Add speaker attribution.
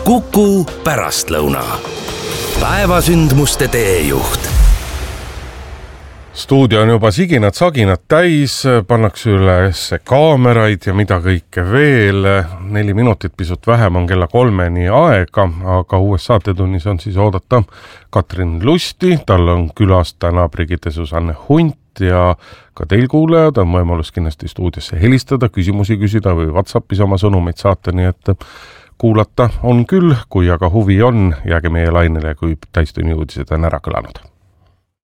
Speaker 1: Kuku pärastlõuna. Päevasündmuste teejuht.
Speaker 2: Stuudio on juba siginad-saginad täis, pannakse üles kaameraid ja mida kõike veel. 4 minutit pisut vähem on kella 3-ni aega, aga uues saatetunnis on siis oodata Katrin Lusti. Tal on külas täna Brigitte Susanne Hunt ja ka teil kuulajad on võimalus kindlasti stuudiosse helistada, küsimusi küsida või WhatsAppis oma sõnumeid saata, nii et kuulata on küll, kui aga huvi on, jääge meie lainele, kui täistunni uudised on ära kõlanud.